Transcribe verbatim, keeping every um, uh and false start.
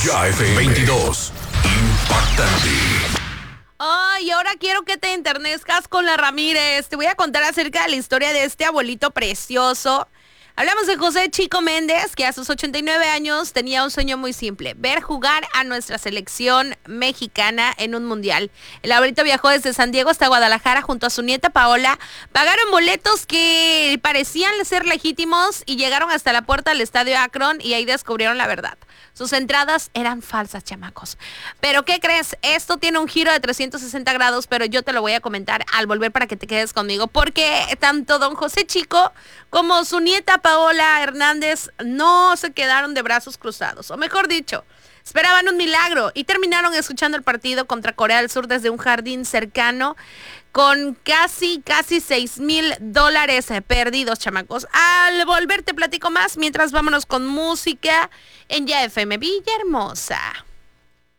Ya F M veintidós. Impactante. Ay, ahora quiero que te enternezcas con la Ramírez. Te voy a contar acerca de la historia de este abuelito precioso. Hablamos de José Chico Méndez, que a sus ochenta y nueve años tenía un sueño muy simple: ver jugar a nuestra selección mexicana en un mundial. El abuelito viajó desde San Diego hasta Guadalajara junto a su nieta Paola. Pagaron boletos que parecían ser legítimos y llegaron hasta la puerta del estadio Akron y ahí descubrieron la verdad. Sus entradas eran falsas, chamacos. ¿Pero qué crees? Esto tiene un giro de trescientos sesenta grados, pero yo te lo voy a comentar al volver para que te quedes conmigo, porque tanto don José Chico como su nieta Paola Hernández no se quedaron de brazos cruzados, o mejor dicho, esperaban un milagro y terminaron escuchando el partido contra Corea del Sur desde un jardín cercano con casi, casi seis mil dólares perdidos, chamacos. Al volver te platico más, mientras vámonos con música en Ya F M Villahermosa.